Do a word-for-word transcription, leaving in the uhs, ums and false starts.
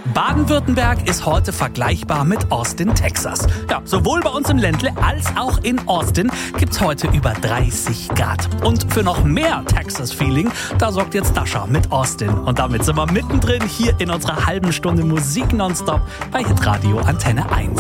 Baden-Württemberg ist heute vergleichbar mit Austin, Texas. Ja, sowohl bei uns im Ländle als auch in Austin gibt's heute über dreißig Grad. Und für noch mehr Texas-Feeling, da sorgt jetzt Dasha mit Austin. Und damit sind wir mittendrin hier in unserer halben Stunde Musik nonstop bei Hitradio Antenne eins.